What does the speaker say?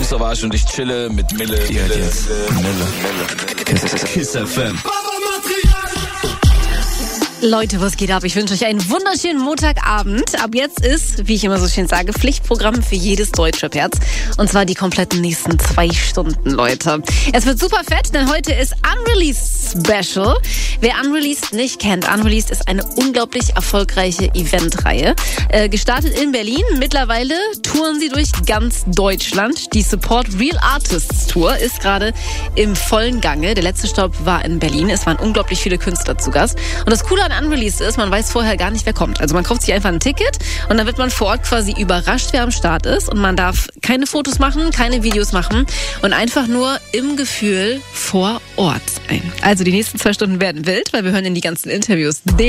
Savage und ich chille mit Mille. Kiss FM. Leute, was geht ab? Ich wünsche euch einen wunderschönen Montagabend. Ab jetzt ist, wie ich immer so schön sage, Pflichtprogramm für jedes Deutschrap-Herz. Und zwar die kompletten nächsten 2 Stunden, Leute. Es wird super fett, denn heute ist Unreleased Special. Wer Unreleased nicht kennt, Unreleased ist eine unglaublich erfolgreiche Eventreihe. Gestartet in Berlin, mittlerweile touren sie durch ganz Deutschland. Die Support Real Artists Tour ist gerade im vollen Gange. Der letzte Stopp war in Berlin. Es waren unglaublich viele Künstler zu Gast. Und das Coole an Unreleased ist, man weiß vorher gar nicht, wer kommt. Also man kauft sich einfach ein Ticket und dann wird man vor Ort quasi überrascht, wer am Start ist. Und man darf keine Fotos machen, keine Videos machen und einfach nur im Gefühl vor Ort sein. Also die nächsten 2 Stunden werden wild, weil wir hören in die ganzen Interviews